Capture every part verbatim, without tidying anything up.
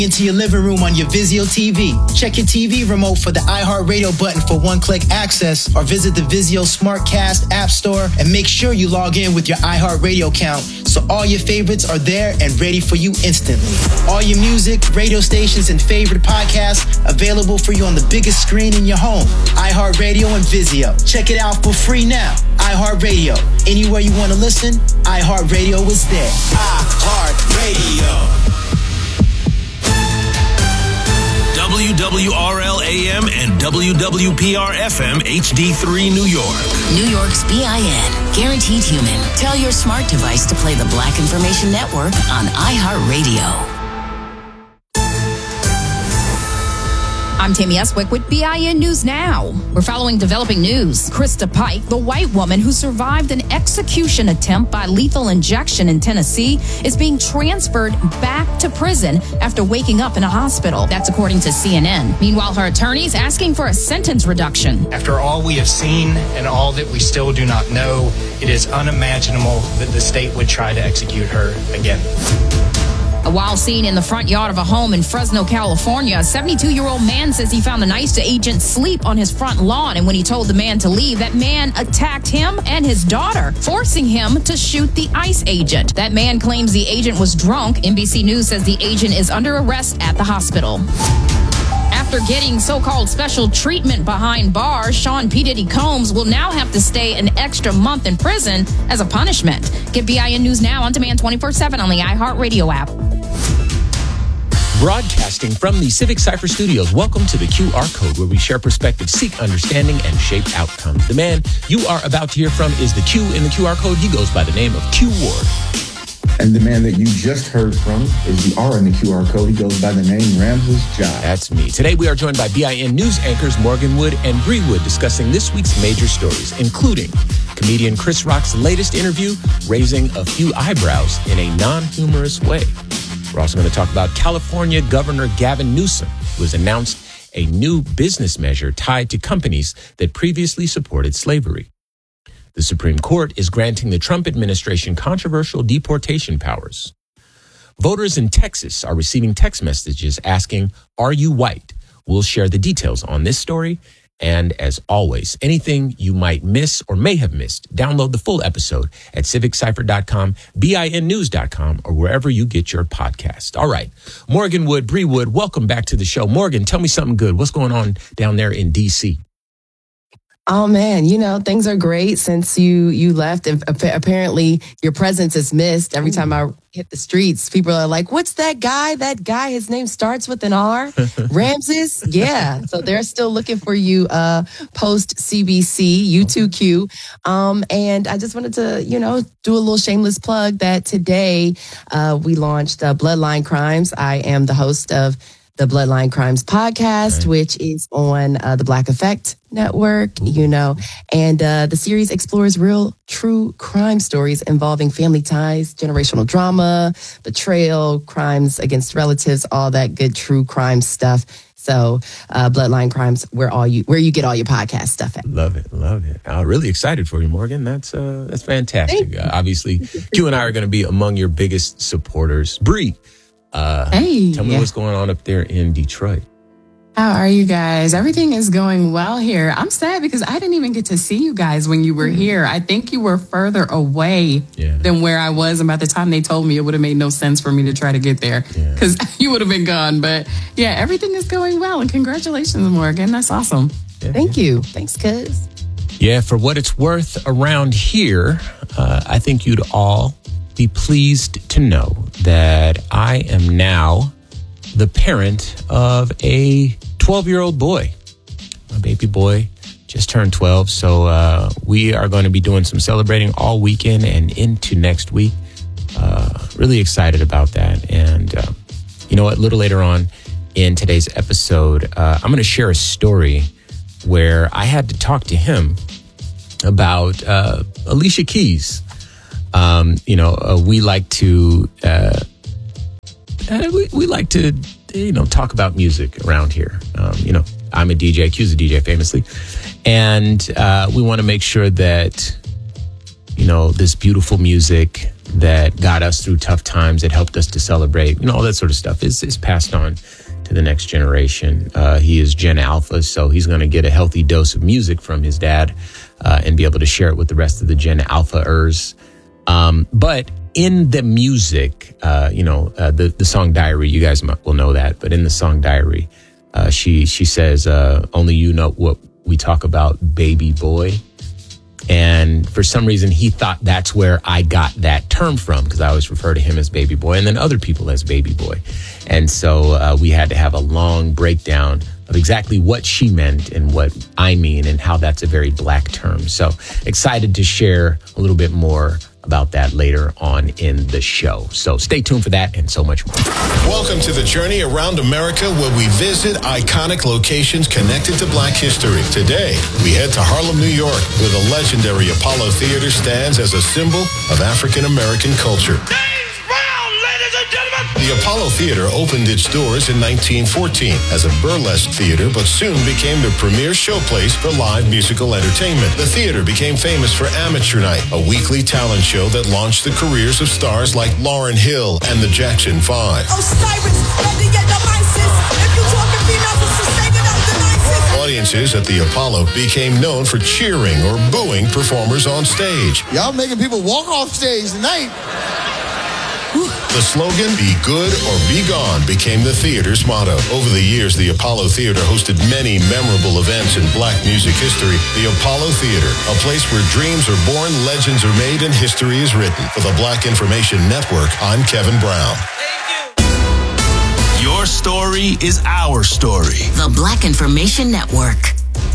into your living room on your Vizio T V. Check your T V remote for the iHeartRadio button for one-click access, or visit the Vizio SmartCast app store and make sure you log in with your iHeartRadio account so all your favorites are there and ready for you instantly. All your music, radio stations, and favorite podcasts available for you on the biggest screen in your home. iHeartRadio and Vizio. Check it out for free now. iHeartRadio. Anywhere you want to listen, iHeartRadio is there. iHeartRadio. W W R L A M and W W P R F M H D three New York. New York's B I N. Guaranteed Human. Tell your smart device to play the Black Information Network on iHeartRadio. I'm Tammy Eswick with B I N News Now. We're following developing news. Krista Pike, the white woman who survived an execution attempt by lethal injection in Tennessee, is being transferred back to prison after waking up in a hospital. That's according to C N N. Meanwhile, her attorney's asking for a sentence reduction. After all we have seen and all that we still do not know, it is unimaginable that the state would try to execute her again. While seen in the front yard of a home in Fresno, California, a seventy-two-year-old man says he found an ICE agent asleep on his front lawn. And when he told the man to leave, that man attacked him and his daughter, forcing him to shoot the ICE agent. That man claims the agent was drunk. N B C News says the agent is under arrest at the hospital. After getting so-called special treatment behind bars, Sean P. Diddy Combs will now have to stay an extra month in prison as a punishment. Get B I N News Now on demand twenty-four seven on the iHeartRadio app. Broadcasting from the Civic Cypher Studios, welcome to the Q R Code, where we share perspectives, seek understanding, and shape outcomes. The man you are about to hear from is the Q in the Q R Code. He goes by the name of Q Ward. And the man that you just heard from is the R in the Q R Code. He goes by the name Ramses John. That's me. Today we are joined by B I N News anchors Morgan Wood and Bree Wood, discussing this week's major stories, including comedian Chris Rock's latest interview, raising a few eyebrows in a non-humorous way. We're also going to talk about California Governor Gavin Newsom, who has announced a new business measure tied to companies that previously supported slavery. The Supreme Court is granting the Trump administration controversial deportation powers. Voters in Texas are receiving text messages asking, "Are you white?" We'll share the details on this story. And as always, anything you might miss or may have missed, download the full episode at civic cypher dot com, B I N news dot com, or wherever you get your podcast. All right. Morgan Wood, Bree Wood, welcome back to the show. Morgan, tell me something good. What's going on down there in D C? Oh, man, you know, things are great since you you left. And apparently your presence is missed. Every time I hit the streets, people are like, what's that guy? That guy, his name starts with an R. Ramses? Yeah. So they're still looking for you uh, post C B C, U two Q. Um, and I just wanted to, you know, do a little shameless plug that today uh, we launched uh, Bloodline Crimes. I am the host of the Bloodline Crimes podcast, right, which is on uh, the Black Effect Network, you know, and uh, the series explores real, true crime stories involving family ties, generational drama, betrayal, crimes against relatives, all that good true crime stuff. So, uh, Bloodline Crimes, where all you where you get all your podcast stuff at. Love it, love it. I'm really excited for you, Morgan. That's uh, that's fantastic. Uh, obviously, Q and I are going to be among your biggest supporters. Bree, uh, hey, tell me yeah. what's going on up there in Detroit. How are you guys? Everything is going well here. I'm sad because I didn't even get to see you guys when you were here. I think you were further away yeah. than where I was. And by the time they told me, it would have made no sense for me to try to get there because yeah. you would have been gone. But yeah, everything is going well. And congratulations, Morgan. That's awesome. Yeah. Thank you. Thanks, cuz. Yeah, for what it's worth around here, uh, I think you'd all be pleased to know that I am now the parent of a twelve-year-old boy. My baby boy just turned twelve, so uh, we are going to be doing some celebrating all weekend and into next week. Uh, really excited about that. And uh, you know what? A little later on in today's episode, uh, I'm going to share a story where I had to talk to him about uh, Alicia Keys. Um, you know, uh, we like to... Uh, Uh, we, we like to, you know, talk about music around here. Um, you know, I'm a D J, Q's a D J famously. And uh, we want to make sure that, you know, this beautiful music that got us through tough times, that helped us to celebrate, you know, all that sort of stuff is, is passed on to the next generation. Uh, he is Gen Alpha, so he's going to get a healthy dose of music from his dad uh, and be able to share it with the rest of the Gen Alpha-ers. Um, but in the music, uh, you know, uh, the, the song Diary, you guys will know that, but in the song Diary, uh, she, she says, uh, only you know what we talk about, baby boy. And for some reason, he thought that's where I got that term from, because I always refer to him as baby boy and then other people as baby boy. And so uh, we had to have a long breakdown of exactly what she meant and what I mean and how that's a very black term. So excited to share a little bit more about that later on in the show. So stay tuned for that and so much more. Welcome to the journey around America, where we visit iconic locations connected to Black history. Today, we head to Harlem, New York, where the legendary Apollo Theater stands as a symbol of African American culture. The Apollo Theater opened its doors in nineteen fourteen as a burlesque theater, but soon became the premier showplace for live musical entertainment. The theater became famous for Amateur Night, a weekly talent show that launched the careers of stars like Lauryn Hill and the Jackson Five. Audiences at the Apollo became known for cheering or booing performers on stage. Y'all making people walk off stage tonight. The slogan, "Be good or be gone," became the theater's motto. Over the years, the Apollo Theater hosted many memorable events in Black music history. The Apollo Theater, a place where dreams are born, legends are made, and history is written. For the Black Information Network, I'm Kevin Brown. Your story is our story. The Black Information Network.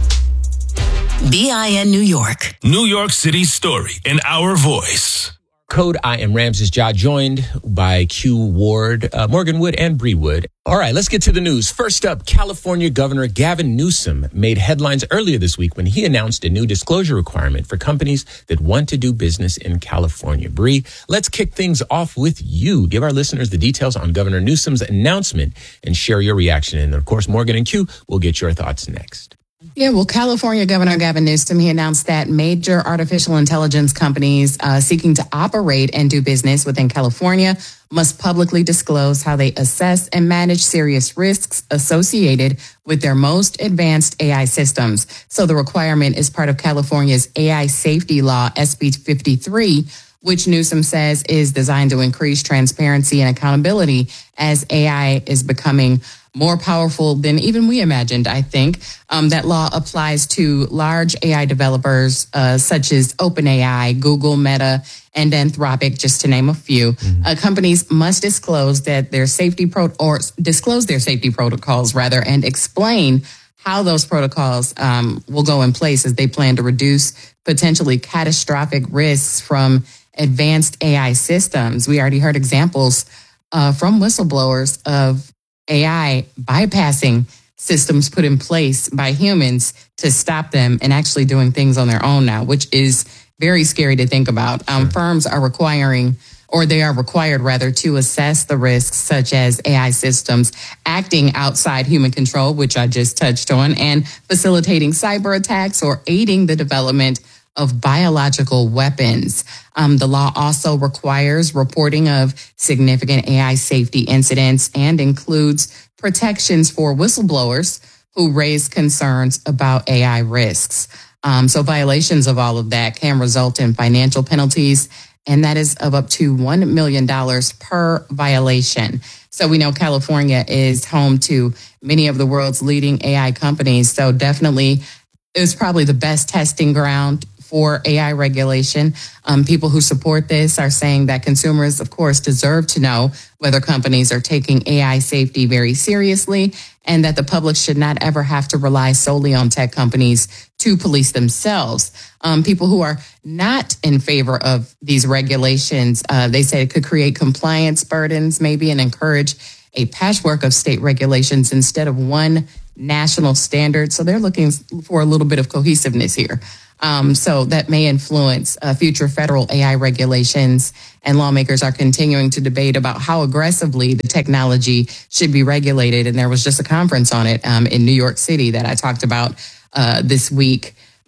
B I N New York. New York City's story in our voice. Code, I am Ramses Ja, joined by Q Ward, uh, Morgan Wood, and Bree Wood. All right, let's get to the news. First up, California Governor Gavin Newsom made headlines earlier this week when he announced a new disclosure requirement for companies that want to do business in California. Bree, let's kick things off with you. Give our listeners the details on Governor Newsom's announcement and share your reaction. And of course, Morgan and Q will get your thoughts next. Yeah, well, California Governor Gavin Newsom, he announced that major artificial intelligence companies uh, seeking to operate and do business within California must publicly disclose how they assess and manage serious risks associated with their most advanced A I systems. So the requirement is part of California's A I safety law, S B fifty-three, which Newsom says is designed to increase transparency and accountability as A I is becoming more powerful than even we imagined, I think. Um, that law applies to large A I developers uh, such as OpenAI, Google, Meta, and Anthropic, just to name a few. Mm-hmm. Uh, companies must disclose that their safety pro or disclose their safety protocols rather, and explain how those protocols um, will go in place as they plan to reduce potentially catastrophic risks from advanced A I systems. We already heard examples uh, from whistleblowers of A I bypassing systems put in place by humans to stop them and actually doing things on their own now, which is very scary to think about. Um, sure. Firms are requiring, or they are required rather, to assess the risks such as A I systems acting outside human control, which I just touched on, and facilitating cyber attacks or aiding the development of biological weapons. Um, the law also requires reporting of significant A I safety incidents and includes protections for whistleblowers who raise concerns about A I risks. Um, so violations of all of that can result in financial penalties, and that is of up to one million dollars per violation. So we know California is home to many of the world's leading A I companies. So definitely it's probably the best testing ground for A I regulation. Um, people who support this are saying that consumers, of course, deserve to know whether companies are taking A I safety very seriously, and that the public should not ever have to rely solely on tech companies to police themselves. Um, people who are not in favor of these regulations, uh, they say it could create compliance burdens maybe and encourage a patchwork of state regulations instead of one national standard. So they're looking for a little bit of cohesiveness here. Um, so that may influence uh, future federal A I regulations, and lawmakers are continuing to debate about how aggressively the technology should be regulated. And there was just a conference on it um, in New York City that I talked about uh, this week,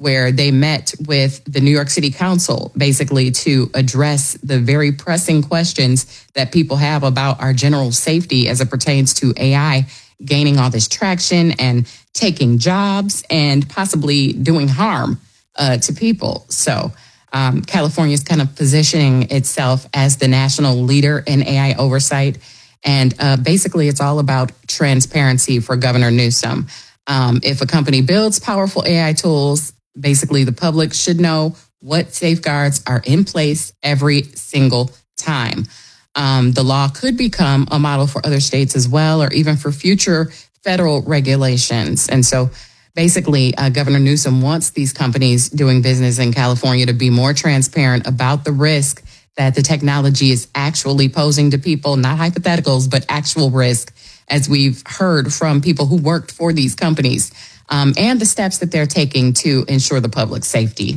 where they met with the New York City Council, basically to address the very pressing questions that people have about our general safety as it pertains to A I gaining all this traction and taking jobs and possibly doing harm uh, to people. So um, California is kind of positioning itself as the national leader in A I oversight. And uh, basically, it's all about transparency for Governor Newsom. Um, if a company builds powerful A I tools, basically the public should know what safeguards are in place every single time. Um, the law could become a model for other states as well, or even for future federal regulations. And so basically, uh, Governor Newsom wants these companies doing business in California to be more transparent about the risk that the technology is actually posing to people, not hypotheticals, but actual risk, as we've heard from people who worked for these companies, um, and the steps that they're taking to ensure the public safety.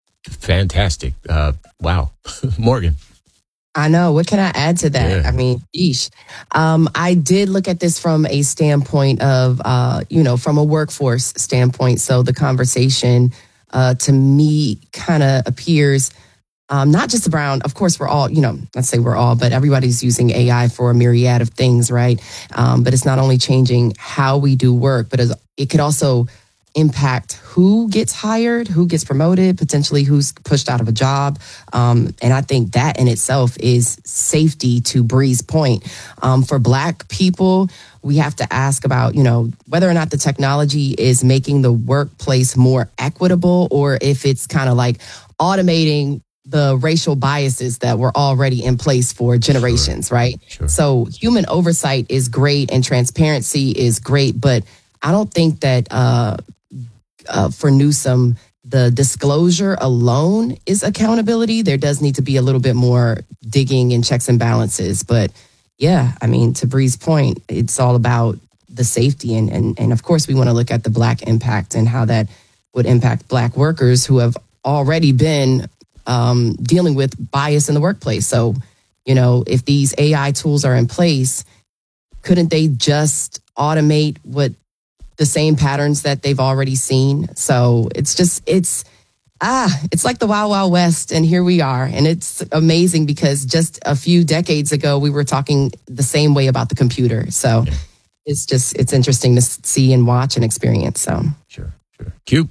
Fantastic. Uh, wow. Morgan. I know. What can I add to that? Yeah. I mean, yeesh. Um, I did look at this from a standpoint of, uh, you know, from a workforce standpoint. So the conversation uh, to me kind of appears um, not just around, of course, we're all, you know, let's say we're all, but everybody's using A I for a myriad of things, right? Um, but it's not only changing how we do work, but it could also impact who gets hired, who gets promoted, potentially who's pushed out of a job. Um, and I think that in itself is safety, to Bree's point. Um, for Black people, we have to ask about, you know, whether or not the technology is making the workplace more equitable, or if it's kind of like automating the racial biases that were already in place for generations, sure. right? Sure. So human oversight is great and transparency is great, but I don't think that uh, Uh, for Newsom, the disclosure alone is accountability. There does need to be a little bit more digging and checks and balances. But yeah, I mean, to Bree's point, it's all about the safety. And, and, and of course, we want to look at the Black impact and how that would impact Black workers who have already been um, dealing with bias in the workplace. So, you know, if these A I tools are in place, couldn't they just automate what the same patterns that they've already seen? So it's just, it's, ah, it's like the Wild Wild West, and here we are. And it's amazing because just a few decades ago, we were talking the same way about the computer. So yeah. it's just, it's interesting to see and watch and experience. So Sure, sure. Q.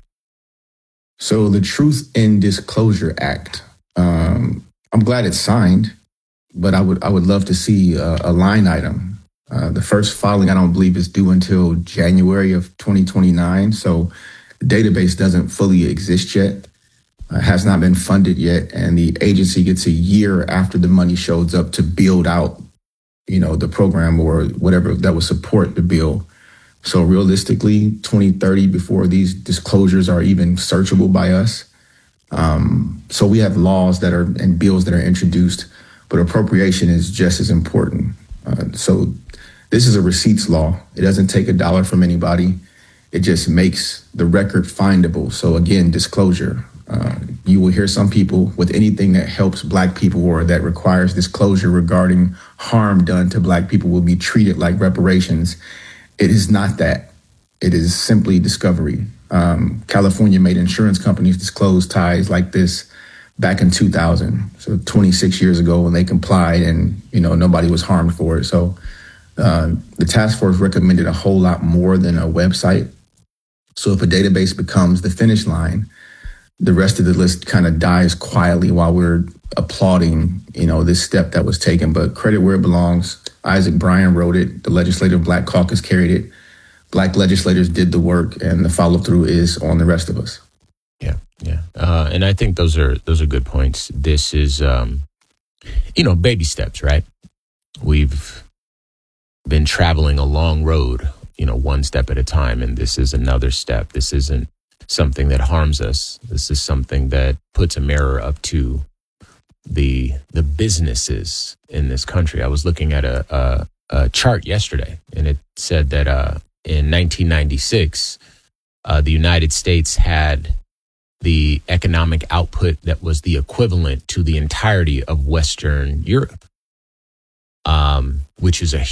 So the Truth in Disclosure Act, um, I'm glad it's signed, but I would, I would love to see a, a line item. Uh, the first filing, I don't believe, is due until January of twenty twenty-nine. So the database doesn't fully exist yet, uh, has not been funded yet. And the agency gets a year after the money shows up to build out, you know, the program or whatever that will support the bill. So realistically, twenty thirty, before these disclosures are even searchable by us. Um, so we have laws that are and bills that are introduced, but appropriation is just as important. Uh, so this is a receipts law. It doesn't take a dollar from anybody. It just makes the record findable. So again, disclosure. Uh, you will hear some people with anything that helps Black people or that requires disclosure regarding harm done to Black people will be treated like reparations. It is not that. It is simply discovery. Um, California made insurance companies disclose ties like this back in two thousand, so twenty-six years ago, when they complied and, you know, nobody was harmed for it. So uh, the task force recommended a whole lot more than a website. So if a database becomes the finish line, the rest of the list kind of dies quietly while we're applauding, you know, this step that was taken. But credit where it belongs. Isaac Bryan wrote it. The Legislative Black Caucus carried it. Black legislators did the work, and the follow through is on the rest of us. Yeah, yeah, uh, and I think those are those are good points. This is, um, you know, baby steps, right? We've been traveling a long road, you know, one step at a time, and this is another step. This isn't something that harms us. This is something that puts a mirror up to the the businesses in this country. I was looking at a, a, a chart yesterday, and it said that uh, in nineteen ninety-six, uh, the United States had the economic output that was the equivalent to the entirety of Western Europe, um, which is a